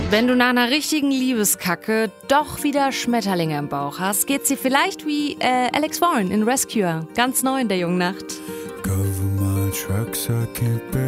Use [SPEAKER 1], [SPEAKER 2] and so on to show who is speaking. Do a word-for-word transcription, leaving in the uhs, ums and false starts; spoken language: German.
[SPEAKER 1] Wenn du nach einer richtigen Liebeskacke doch wieder Schmetterlinge im Bauch hast, geht's dir vielleicht wie äh, Alex Warren in Rescuer. Ganz neu in der jungen Nacht.
[SPEAKER 2] Cover my tracks, I can't bear